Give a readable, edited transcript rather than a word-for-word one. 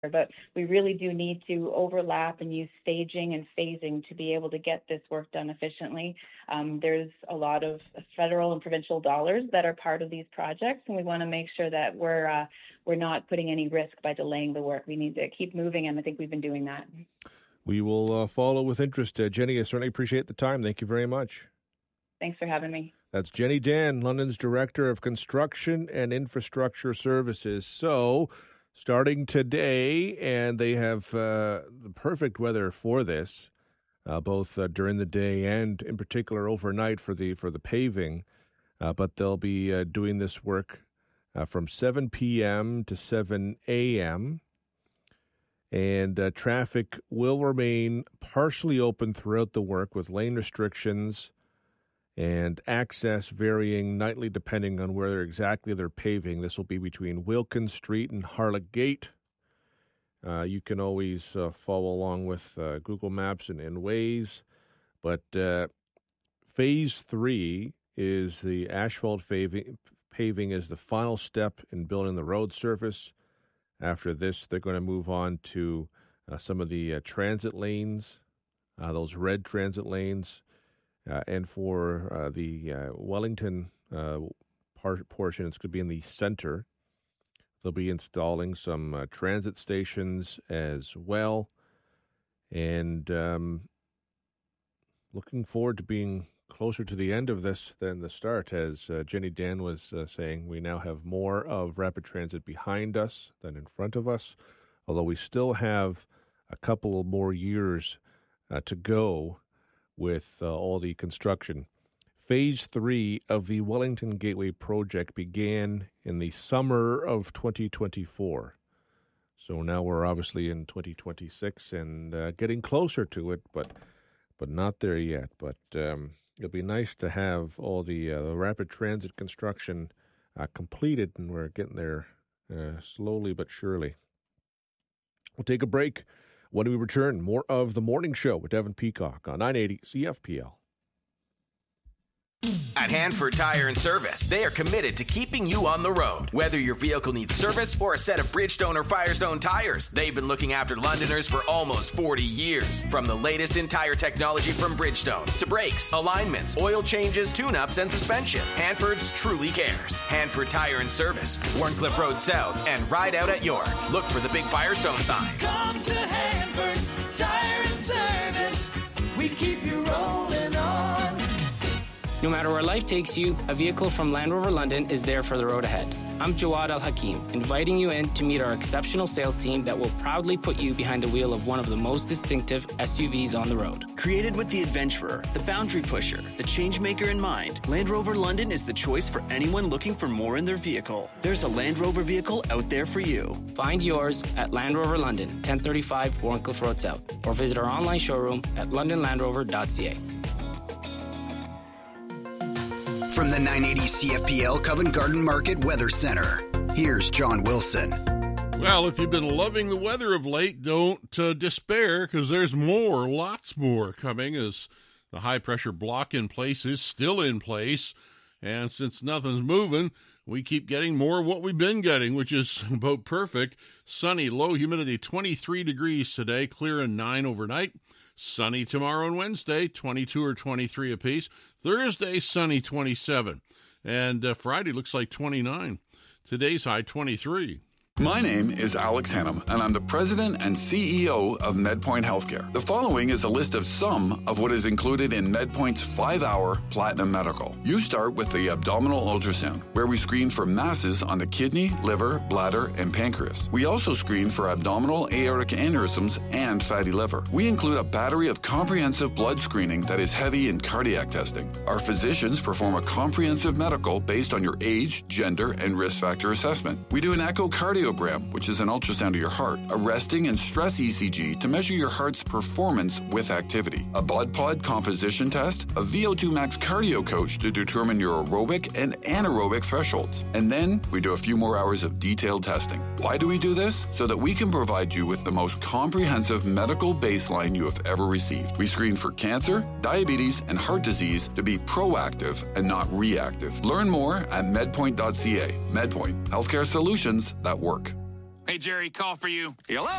but we really do need to overlap and use staging and phasing to be able to get this work done efficiently. There's a lot of federal and provincial dollars that are part of these projects, and we want to make sure that we're not putting any risk by delaying the work. We need to keep moving, and I think we've been doing that. We will follow with interest. Jenny, I certainly appreciate the time. Thank you very much. Thanks for having me. That's Jenny Dan, London's Director of Construction and Infrastructure Services. So, starting today, and they have the perfect weather for this, both during the day and in particular overnight for the paving. But they'll be doing this work from 7 p.m. to 7 a.m. And traffic will remain partially open throughout the work with lane restrictions and access varying nightly depending on where exactly they're paving. This will be between Wilkins Street and Harlech Gate. You can always follow along with Google Maps and Waze. But Phase 3 is the asphalt paving is the final step in building the road surface. After this, they're going to move on to some of the transit lanes, those red transit lanes. And for the Wellington portion, it's going to be in the center. They'll be installing some transit stations as well. And looking forward to being closer to the end of this than the start. As Jenny Dan was saying, we now have more of rapid transit behind us than in front of us, although we still have a couple more years to go with all the construction. Phase 3 of the Wellington Gateway project began in the summer of 2024. So now we're obviously in 2026 and getting closer to it, but not there yet. But it'll be nice to have all the rapid transit construction completed, and we're getting there slowly but surely. We'll take a break. When we return, more of The Morning Show with Devin Peacock on 980 CFPL. At Hanford Tire and Service, they are committed to keeping you on the road. Whether your vehicle needs service or a set of Bridgestone or Firestone tires, they've been looking after Londoners for almost 40 years. From the latest in tire technology from Bridgestone to brakes, alignments, oil changes, tune-ups, and suspension, Hanford's truly cares. Hanford Tire and Service, Warncliffe Road South, and Ride Out at York. Look for the big Firestone sign. Come to Hanford Tire and Service. We keep you rolling on. No matter where life takes you, a vehicle from Land Rover London is there for the road ahead. I'm Jawad Al-Hakim, inviting you in to meet our exceptional sales team that will proudly put you behind the wheel of one of the most distinctive SUVs on the road. Created with the adventurer, the boundary pusher, the changemaker in mind, Land Rover London is the choice for anyone looking for more in their vehicle. There's a Land Rover vehicle out there for you. Find yours at Land Rover London, 1035 Warncliffe Road South, or visit our online showroom at londonlandrover.ca. From the 980 CFPL Covent Garden Market Weather Center, here's John Wilson. Well, if you've been loving the weather of late, don't despair, because there's more, lots more coming, as the high-pressure block in place is still in place. And since nothing's moving, we keep getting more of what we've been getting, which is about perfect. Sunny, low humidity, 23 degrees today, clear and 9 overnight. Sunny tomorrow and Wednesday, 22 or 23 apiece. Thursday, sunny, 27. And Friday looks like 29. Today's high, 23. My name is Alex Hannum, and I'm the president and CEO of MedPoint Healthcare. The following is a list of some of what is included in MedPoint's 5-hour Platinum Medical. You start with the abdominal ultrasound, where we screen for masses on the kidney, liver, bladder, and pancreas. We also screen for abdominal aortic aneurysms and fatty liver. We include a battery of comprehensive blood screening that is heavy in cardiac testing. Our physicians perform a comprehensive medical based on your age, gender, and risk factor assessment. We do an echocardiogram, which is an ultrasound of your heart, a resting and stress ECG to measure your heart's performance with activity, a BOD-POD composition test, a VO2 max cardio coach to determine your aerobic and anaerobic thresholds. And then we do a few more hours of detailed testing. Why do we do this? So that we can provide you with the most comprehensive medical baseline you have ever received. We screen for cancer, diabetes, and heart disease to be proactive and not reactive. Learn more at medpoint.ca. MedPoint, healthcare solutions that work. Hey, Jerry, call for you. Hello?